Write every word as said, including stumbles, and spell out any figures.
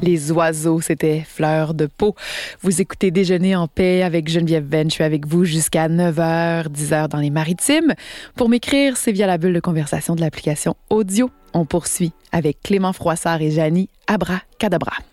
Les oiseaux, c'était Fleur de peau. Vous écoutez Déjeuner en paix avec Geneviève Venn. Je suis avec vous jusqu'à neuf heures, dix heures dans les Maritimes. Pour m'écrire, c'est via la bulle de conversation de l'application Audio. On poursuit avec Clément Froissart et Janie Abracadabra.